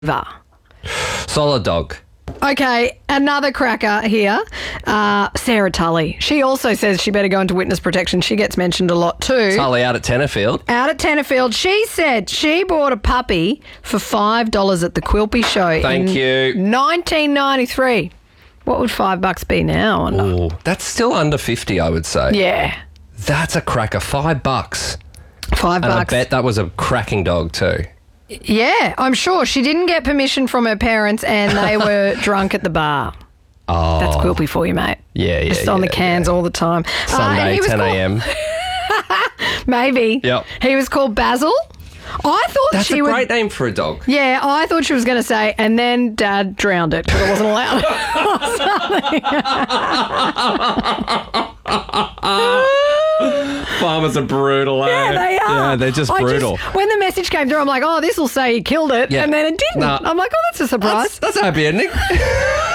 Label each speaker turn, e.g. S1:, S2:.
S1: Solid dog.
S2: Okay, another cracker here. Sarah Tully. She also says she better go into witness protection. She gets mentioned a lot too.
S1: Tully out at Tenterfield.
S2: Out at Tenterfield. She said she bought a puppy for $5 at the Quilpie show.
S1: Thank you.
S2: 1993. What would $5 be now? I wonder.
S1: Ooh, that's still under 50, I would say.
S2: Yeah.
S1: That's a cracker. $5.
S2: $5.
S1: And I bet that was a cracking dog too.
S2: Yeah, I'm sure. She didn't get permission from her parents and they were drunk at the bar.
S1: Oh.
S2: That's Quilpie for you, mate.
S1: Yeah.
S2: Just on the cans all the time.
S1: Sunday, 10 a.m.
S2: Maybe.
S1: Yep.
S2: He was called Basil. I thought
S1: That's
S2: she
S1: a
S2: would.
S1: great name for a dog.
S2: Yeah, I thought she was going to say, and then Dad drowned it because it wasn't allowed.
S1: Farmers are brutal, eh?
S2: Yeah, they are.
S1: Yeah, they're just brutal.
S2: When the message came through, I'm like, oh, this will say he killed it.
S1: Yeah.
S2: And then it didn't.
S1: Nah.
S2: I'm like, oh, that's a surprise.
S1: That's a happy ending.